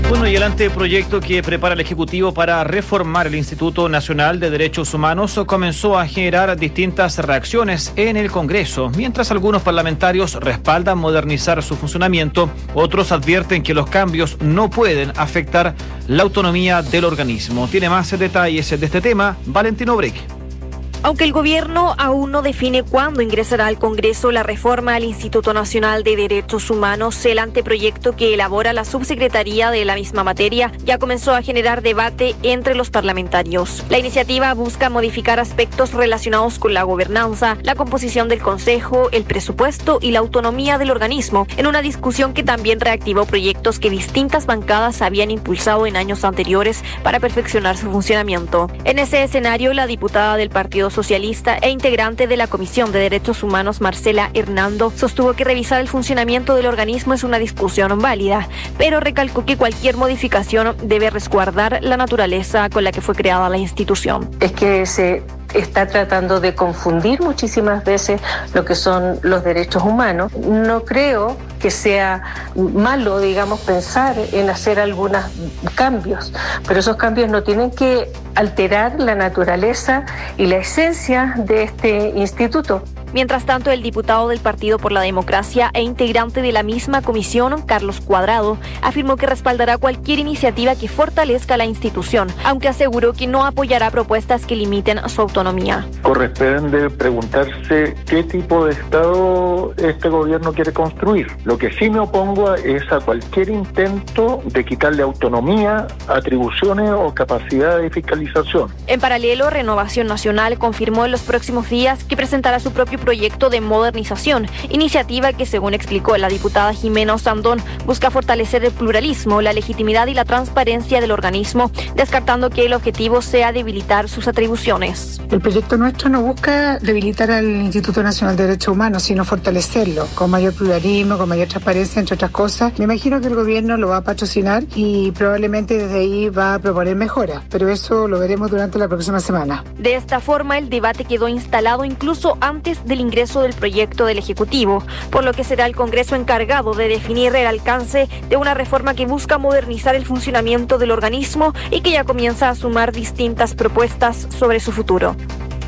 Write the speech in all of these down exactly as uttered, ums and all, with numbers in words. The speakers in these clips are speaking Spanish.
Bueno, y el anteproyecto que prepara el Ejecutivo para reformar el Instituto Nacional de Derechos Humanos comenzó a generar distintas reacciones en el Congreso. Mientras algunos parlamentarios respaldan modernizar su funcionamiento, otros advierten que los cambios no pueden afectar la autonomía del organismo. Tiene más detalles de este tema Valentino Breque. Aunque el gobierno aún no define cuándo ingresará al Congreso la reforma al Instituto Nacional de Derechos Humanos, el anteproyecto que elabora la subsecretaría de la misma materia ya comenzó a generar debate entre los parlamentarios. La iniciativa busca modificar aspectos relacionados con la gobernanza, la composición del Consejo, el presupuesto y la autonomía del organismo, en una discusión que también reactivó proyectos que distintas bancadas habían impulsado en años anteriores para perfeccionar su funcionamiento. En ese escenario, la diputada del Partido Socialista e integrante de la Comisión de Derechos Humanos, Marcela Hernando, sostuvo que revisar el funcionamiento del organismo es una discusión válida, pero recalcó que cualquier modificación debe resguardar la naturaleza con la que fue creada la institución. Es que se está tratando de confundir muchísimas veces lo que son los derechos humanos. No creo que sea malo, digamos, pensar en hacer algunos cambios, pero esos cambios no tienen que alterar la naturaleza y la esencia de este instituto. Mientras tanto, el diputado del Partido por la Democracia e integrante de la misma comisión, Carlos Cuadrado, afirmó que respaldará cualquier iniciativa que fortalezca la institución, aunque aseguró que no apoyará propuestas que limiten su autonomía. Corresponde preguntarse qué tipo de Estado este gobierno quiere construir. Lo que sí me opongo es a cualquier intento de quitarle autonomía, atribuciones o capacidad de fiscalización. En paralelo, Renovación Nacional confirmó en los próximos días que presentará su propio proyecto de modernización, iniciativa que, según explicó la diputada Jimena Osandón, busca fortalecer el pluralismo, la legitimidad y la transparencia del organismo, descartando que el objetivo sea debilitar sus atribuciones. El proyecto nuestro no busca debilitar al Instituto Nacional de Derechos Humanos, sino fortalecerlo, con mayor pluralismo, con mayor transparencia, entre otras cosas. Me imagino que el gobierno lo va a patrocinar y probablemente desde ahí va a proponer mejoras, pero eso lo veremos durante la próxima semana. De esta forma, el debate quedó instalado incluso antes del ingreso del proyecto del Ejecutivo, por lo que será el Congreso encargado de definir el alcance de una reforma que busca modernizar el funcionamiento del organismo y que ya comienza a sumar distintas propuestas sobre su futuro.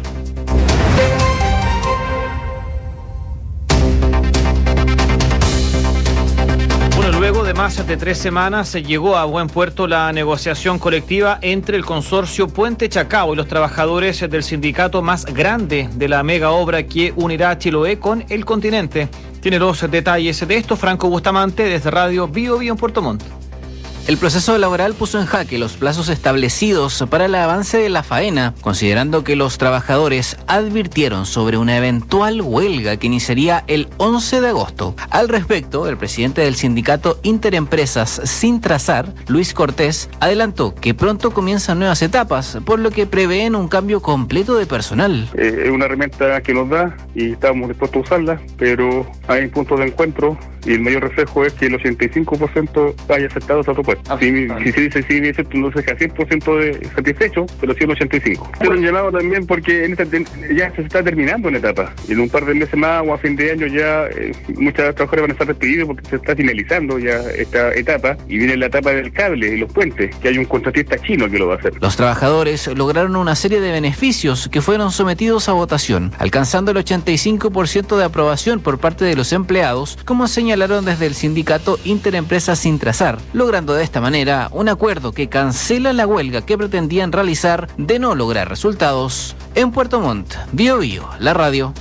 Luego de más de tres semanas se llegó a buen puerto la negociación colectiva entre el consorcio Puente Chacao y los trabajadores del sindicato más grande de la mega obra que unirá a Chiloé con el continente. Tiene los detalles de esto Franco Bustamante desde Radio Bio Bio en Puerto Montt. El proceso laboral puso en jaque los plazos establecidos para el avance de la faena, considerando que los trabajadores advirtieron sobre una eventual huelga que iniciaría el once de agosto. Al respecto, el presidente del sindicato Interempresas Sintrasar, Luis Cortés, adelantó que pronto comienzan nuevas etapas, por lo que prevén un cambio completo de personal. Eh, es una herramienta que nos da y estamos dispuestos a usarla, pero hay puntos de encuentro y el mayor reflejo es que el ochenta y cinco por ciento haya aceptado esa propuesta. Ah, si, ah, si se dice sí, dice no se deja cien por ciento de satisfecho, pero sí el ochenta y cinco por ciento. Pero un llamado también porque en esta, ya se está terminando una etapa. Y en un par de meses más o a fin de año ya eh, muchas trabajadores van a estar despedidos porque se está finalizando ya esta etapa y viene la etapa del cable y los puentes, que hay un contratista chino que lo va a hacer. Los trabajadores lograron una serie de beneficios que fueron sometidos a votación, alcanzando el ochenta y cinco por ciento de aprobación por parte de los empleados, como señalaron desde el sindicato Interempresas Sintrasar, logrando de esta manera un acuerdo que cancela la huelga que pretendían realizar de no lograr resultados. En Puerto Montt, Bio Bio, la radio.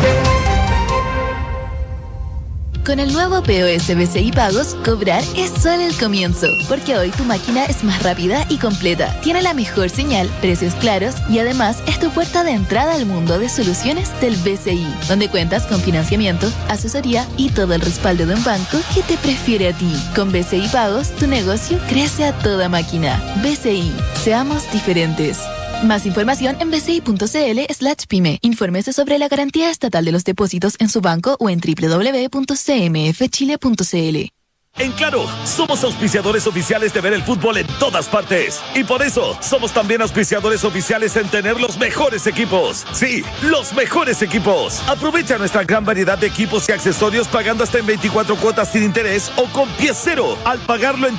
Con el nuevo P O S B C I Pagos, cobrar es solo el comienzo, porque hoy tu máquina es más rápida y completa, tiene la mejor señal, precios claros y además es tu puerta de entrada al mundo de soluciones del B C I, donde cuentas con financiamiento, asesoría y todo el respaldo de un banco que te prefiere a ti. Con B C I Pagos, tu negocio crece a toda máquina. B C I, seamos diferentes. Más información en bci.cl slash pyme. Infórmese sobre la garantía estatal de los depósitos en su banco o en doble u doble u doble u punto c m f chile punto c l. En Claro, somos auspiciadores oficiales de ver el fútbol en todas partes. Y por eso, somos también auspiciadores oficiales en tener los mejores equipos. Sí, los mejores equipos. Aprovecha nuestra gran variedad de equipos y accesorios pagando hasta en veinticuatro cuotas sin interés o con pie cero al pagarlo en